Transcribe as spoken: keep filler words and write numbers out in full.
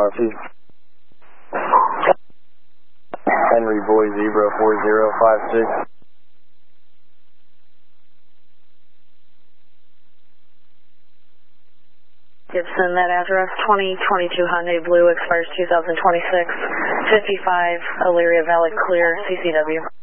R P. Henry Boy Zebra four zero five six. Gibson, that address twenty twenty-two Hyundai Blue expires two thousand twenty-six. fifty-five Elyria Valley Clear, C C W.